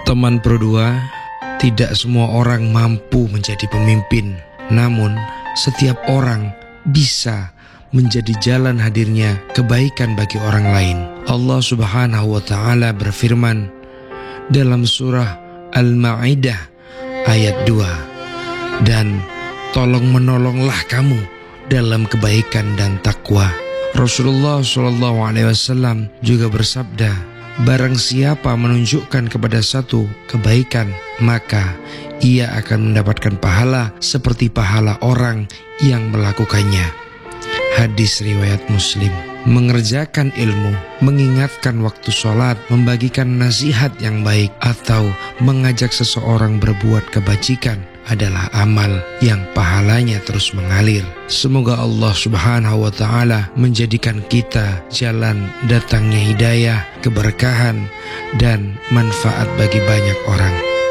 Teman Pro 2, tidak semua orang mampu menjadi pemimpin. Namun, setiap orang bisa menjadi jalan hadirnya kebaikan bagi orang lain. Allah Subhanahu wa Ta'ala berfirman dalam surah Al-Ma'idah ayat 2, dan tolong menolonglah kamu dalam kebaikan dan takwa. Rasulullah SAW juga bersabda, barang siapa menunjukkan kepada satu kebaikan, maka ia akan mendapatkan pahala seperti pahala orang yang melakukannya. Hadis riwayat Muslim. Mengerjakan ilmu, mengingatkan waktu sholat, membagikan nasihat yang baik, atau mengajak seseorang berbuat kebajikan adalah amal yang pahalanya terus mengalir. Semoga Allah Subhanahu wa Ta'ala menjadikan kita jalan datangnya hidayah, keberkahan, dan manfaat bagi banyak orang.